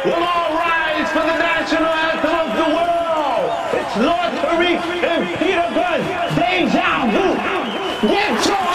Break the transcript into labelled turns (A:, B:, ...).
A: We'll all rise for the national anthem of the world. It's Lord Tariq and Peter Gunn. Deja vu. Get your